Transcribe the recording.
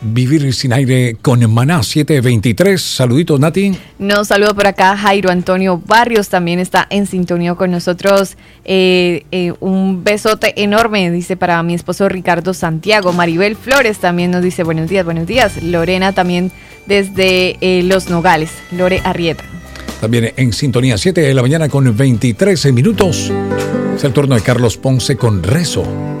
Vivir sin aire con Maná 723. Saluditos, Nati. Nos saludo por acá Jairo Antonio Barrios, también está en sintonía con nosotros. Un besote enorme, dice, para mi esposo Ricardo Santiago. Maribel Flores también nos dice buenos días, buenos días. Lorena también desde Los Nogales, Lore Arrieta. También en sintonía, 7 de la mañana con 23 minutos. Es el turno de Carlos Ponce con Rezo.